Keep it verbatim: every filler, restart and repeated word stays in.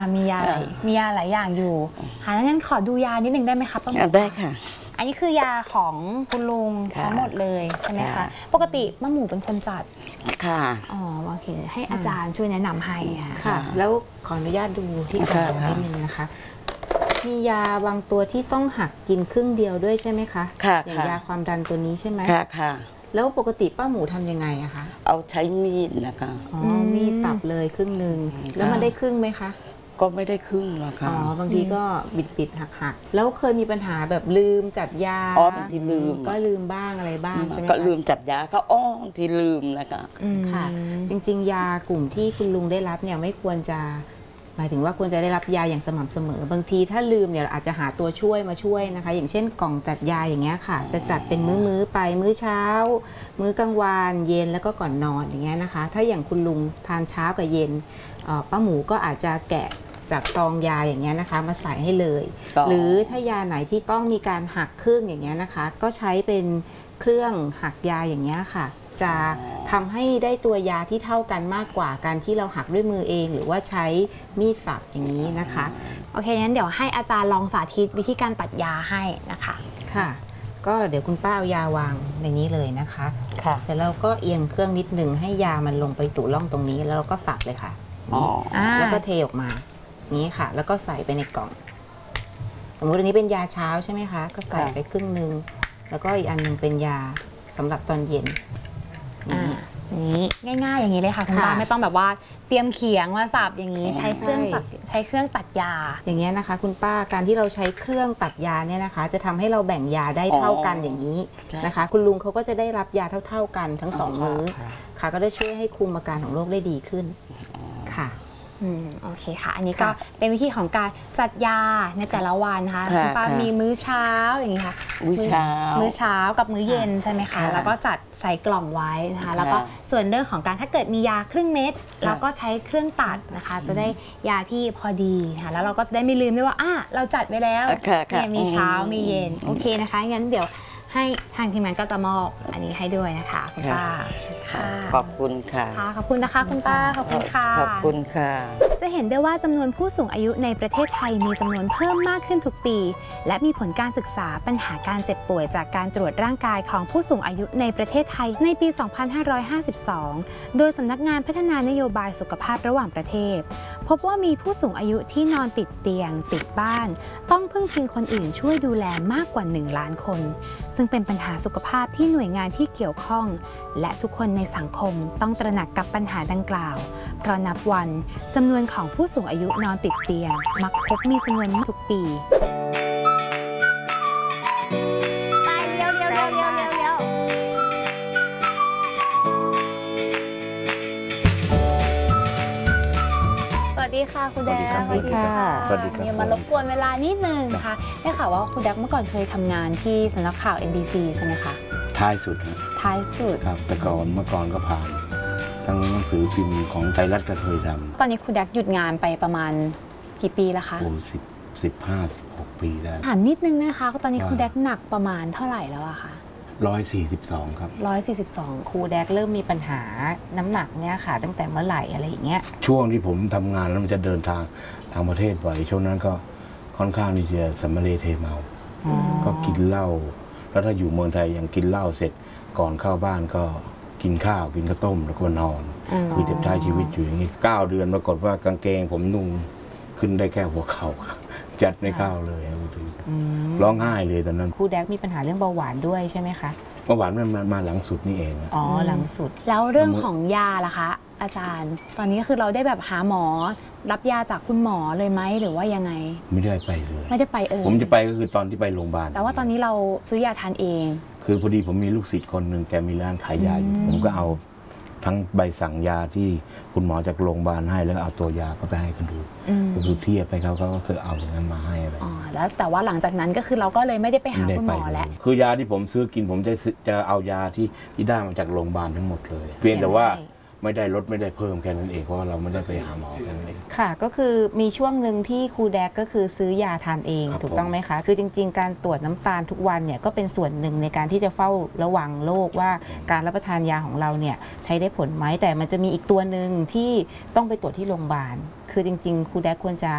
มียาหลายมียาหลายอย่างอยู่ค่ะงั้นขอดูยานิดนึงได้ไหมคะป้าหมอได้ค่ะอันนี้คือยาของคุณลุงทั้งหมดเลยใช่ไหมคะปกติป้าหมูเป็นคนจัดค่ะอ๋อโอเคให้อาจารย์ช่วยแนะนำให้ค่ะแล้วขออนุญาตดูที่กล่องนิดนึงนะคะมียาบางตัวที่ต้องหักกินครึ่งเดียวด้วยใช่ไหมคะค่ะอย่างยาความดันตัวนี้ใช่ไหมค่ะค่ะแล้วปกติป้าหมูทำยังไงอะคะเอาใช้มีดนะคะอ๋อมีดสับเลยครึ่งหนึ่งแล้วมันได้ครึ่งไหมคะก็ไม่ได้ครึ่งหรอกค่ะอ๋อบางทีก็บิดบิดหักหักแล้วเคยมีปัญหาแบบลืมจัดยาอ๋อบางทีลืมก็ลืมบ้างอะไรบ้างใช่ไหมก็ลืมจัดยาก็อ้อที่ลืมนะคะค่ะจริงๆยากลุ่มที่คุณลุงได้รับเนี่ยไม่ควรจะหมายถึงว่าควรจะได้รับยาอย่างสม่ำเสมอบางทีถ้าลืมเนี่ยอาจจะหาตัวช่วยมาช่วยนะคะอย่างเช่นกล่องจัดยาอย่างเงี้ยค่ะจะจัดเป็นมื้อๆไปมื้อเช้ามื้อกลางวันเย็นแล้วก็ก่อนนอนอย่างเงี้ยนะคะถ้าอย่างคุณลุงทานเช้ากับเย็นป้าหมูก็อาจจะแกะจากซองยาอย่างเงี้ยนะคะมาใส่ให้เลยหรือถ้ายาไหนที่ต้องมีการหักครึ่งอย่างเงี้ยนะคะก็ใช้เป็นเครื่องหักยาอย่างเงี้ยค่ะจะทำให้ได้ตัวยาที่เท่ากันมากกว่าการที่เราหักด้วยมือเองหรือว่าใช้มีดสับอย่างนี้นะคะโอเคงั้นเดี๋ยวให้อาจารย์ลองสาธิตวิธีการตัดยาให้นะคะค่ะก็เดี๋ยวคุณป้าเอายาวางในนี้เลยนะคะค่ะเสร็จแล้วก็เอียงเครื่องนิดหนึ่งให้ยามันลงไปสู่ร่องตรงนี้แล้วเราก็สับเลยค่ะแล้วก็เทออกมานี้ค่ะแล้วก็ใส่ไปในกล่องสมมุติอันนี้เป็นยาเช้าใช่ไหมคะก็ใส่ไปครึ่งหนึ่งแล้วก็อีกอันหนึ่งเป็นยาสำหรับตอนเย็นนี้ง่ายๆอย่างนี้เลยค่ะคุณป้าไม่ต้องแบบว่าเตรียมเขียงมาสับอย่างนี้ใช้เครื่องสับใช้เครื่องตัดยาอย่างเงี้ยนะคะคุณป้าการที่เราใช้เครื่องตัดยาเนี่ยนะคะจะทำให้เราแบ่งยาได้เท่ากันอย่างนี้นะคะคุณลุงเขาก็จะได้รับยาเท่าๆกันทั้งสองมื้อค่ะก็ได้ช่วยให้คุมอาการของโรคได้ดีขึ้นค่ะอืมโอเคค่ะอันนี้ก็เป็นวิธีของการจัดยาในแต่ละวันนะคะคุณป้ามีมื้อเช้าอย่างนี้ค่ะมื้อเช้ามื้อเช้ากับมื้อเย็นใช่ไหมคะแล้วก็จัดใส่กล่องไว้นะคะแล้วก็ส่วนเรื่องของการถ้าเกิดมียาครึ่งเม็ดเราก็ใช้เครื่องตัดนะคะจะได้ยาที่พอดีค่ะแล้วเราก็จะได้ไม่ลืมด้วยว่าอ่ะเราจัดไว้แล้วเนี่ยมีเช้ามีเย็นโอเคนะคะงั้นเดี๋ยวให้ทางทีมงานก็จะมอบอันนี้ให้ด้วยนะคะคุณป้าค่ะขอบคุณค่ะขอบคุณนะคะคุณป้าขอบคุณค่ะขอบคุณค่ะจะเห็นได้ว่าจำนวนผู้สูงอายุในประเทศไทยมีจำนวนเพิ่มมากขึ้นทุกปีและมีผลการศึกษาปัญหาการเจ็บป่วยจากการตรวจร่างกายของผู้สูงอายุในประเทศไทยในปี สองพันห้าร้อยห้าสิบสอง โดยสำนักงานพัฒนานโยบายสุขภาพระหว่างประเทศพบว่ามีผู้สูงอายุที่นอนติดเตียงติดบ้านต้องพึ่งพิงคนอื่นช่วยดูแลมากกว่าหนึ่งล้านคนซึ่งเป็นปัญหาสุขภาพที่หน่วยงานที่เกี่ยวข้องและทุกคนในสังคมต้องตระหนักกับปัญหาดังกล่าวเพราะนับวันจำนวนของผู้สูงอายุนอนติดเตียงมักพบมีจำนวนมากทุกปีสวัสดีค่ะคุณแดกสวัสดีค่ะสวัสดีค่ะมารบกวนเวลานิดนึงค่ะได้ข่าวว่าคุณแดกเมื่อก่อนเคยทำงานที่สำนักข่าว เอ็น บี ซี ใช่ไหมคะท้ายสุดท้ายสุดครับแต่ก่อนเมื่อก่อนก็ผ่านทั้งหนังสือพิมพ์ของไทยรัฐก็เคยทำตอนนี้คุณแดกหยุดงานไปประมาณกี่ปีแล้วคะโอ้สิบสิบห้าสิบหกปีได้ถามนิดนึงนะคะตอนนี้คุณแดกหนักประมาณเท่าไหร่แล้วอะคะร้อยสี่สิบสองครับร้อยสี่สิบสองครูแดกเริ่มมีปัญหาน้ำหนักเนี่ยค่ะตั้งแต่เมื่อไหร่อะไรอย่างเงี้ยช่วงที่ผมทำงานแล้วมันจะเดินทางทางประเทศบ่อยช่วงนั้นก็ค่อนข้างที่จะสำเร็จเทเมาก็กินเหล้าแล้วถ้าอยู่เมืองไทยยังกินเหล้าเสร็จก่อนเข้าบ้านก็กินข้าวกินข้าวต้มแล้วก็นอนคือจะใช้ชีวิตอยู่อย่างนี้เก้าเดือนปรากฏว่ากางเกงผมนุ่งขึ้นได้แค่หัวเข่าจัดไม่เข้าเลยร้องไห้เลยตอนนั้นครูแดกมีปัญหาเรื่องเบาหวานด้วยใช่ไหมคะเบาหวานมันมาหลังสุดนี่เองอ๋อหลังสุดแล้วเรื่องของยาล่ะคะอาจารย์ตอนนี้คือเราได้แบบหาหมอรับยาจากคุณหมอเลยไหมหรือว่ายังไงไม่ได้ไปเลยไม่ได้ไปเออผมจะไปก็คือตอนที่ไปโรงพยาบาลแต่ว่าตอนนี้เราซื้อยาทานเองคือพอดีผมมีลูกศิษย์คนหนึ่งแกมีร้านขายยาอยู่ผมก็เอาทั้งใบสั่งยาที่คุณหมอจากโรงพยาบาลให้แล้วเอาตัวยาก็ไปให้เขาดูก็คือเทียบไปเขาก็เสือเอาอย่างนั้นมาให้อะไรอ๋อแล้วแต่ว่าหลังจากนั้นก็คือเราก็เลยไม่ได้ไปหาคุณหมอแล้วคือยาที่ผมซื้อกินผมจะจะเอายาที่ที่ได้มาจากโรงพยาบาลทั้งหมดเลยเพียงแต่ว่าไม่ได้ลดไม่ได้เพิ่มแค่นั้นเองเพราะว่าเราไม่ได้ไปหาหมอแค่นั้นเองค่ะก็คือมีช่วงหนึ่งที่ครูแดกก็คือซื้อยาทานเองถูกต้องไหมคะคือจริงๆการตรวจน้ำตาลทุกวันเนี่ยก็เป็นส่วนหนึ่งในการที่จะเฝ้าระวังโรคว่าการรับประทานยาของเราเนี่ยใช้ได้ผลไหมแต่มันจะมีอีกตัวหนึ่งที่ต้องไปตรวจที่โรงพยาบาลคือจริงๆครูแดกควรจะ